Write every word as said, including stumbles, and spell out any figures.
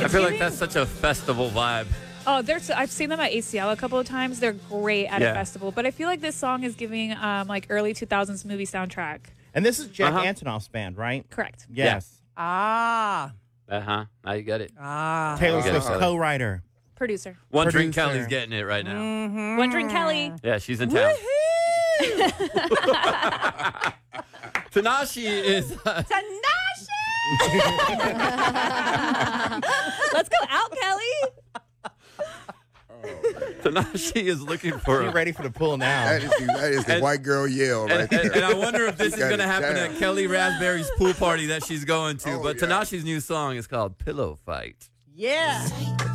I feel like that's such a festival vibe. Oh, there's. I've seen them at A C L a couple of times. They're great at Yeah. a festival. But I feel like this song is giving um, like early two thousands movie soundtrack. And this is Jack Uh-huh. Antonoff's band, right? Correct. Yes. Ah. Uh huh. Now you got it. Ah. Taylor Okay. Swift's co-writer. Producer. One Drink Producer. Kelly's getting it right now. Mm-hmm. One Drink Kelly. Yeah, she's in town. Tanashi is. Uh, Let's go out, Kelly. Tanashi is looking for Get a. ready for the pull now. That is the, that is the And- white girl yell right And, there. and, and I wonder if this is Got going to it happen down. at Kelly Raspberry's pool party that she's going to. Oh, but yeah. Tanashi's new song is called Pillow Fight. Yeah.